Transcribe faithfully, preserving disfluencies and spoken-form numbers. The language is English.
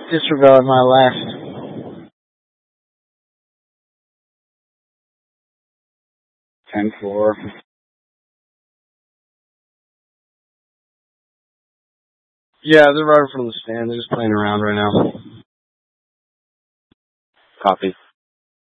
disregard my last. ten four. Yeah, they're right in front of the stand. They're just playing around right now. Copy.